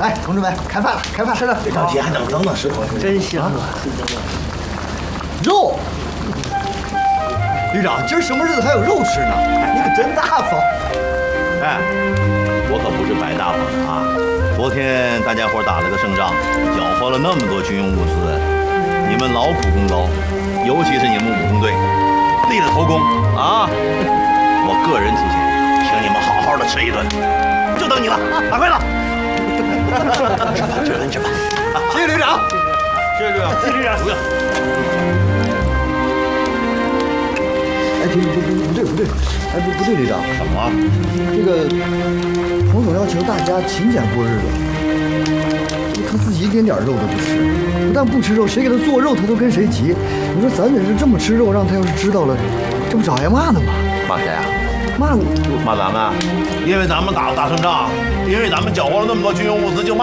来，同志们，开饭了，开饭吃了。 这着急还能等等石头， 真香啊！ 肉。旅长，今儿什么日子还有肉吃呢？你可真大方。 哎，我可不是白大方的啊！昨天大家伙打了个胜仗，缴获了那么多军用物资，你们劳苦功高，尤其是你们武工队，立了头功啊！我个人出钱，请你们好好的吃一顿，就等你了，打快了！吃饭！ 谢谢旅长， 谢谢旅长， 谢谢旅长， 不用。 哎，不对，哎不对，旅长， 什么？ 这个彭总要求大家勤俭过日子，他自己一点点肉都不吃，不但不吃肉，谁给他做肉他都跟谁急。你说咱得是这么吃肉，让他要是知道了，这不找挨骂呢吗？ 骂谁啊？ 骂你。 骂咱们？因为咱们打了大胜仗，因为咱们缴获了那么多军用物资就骂。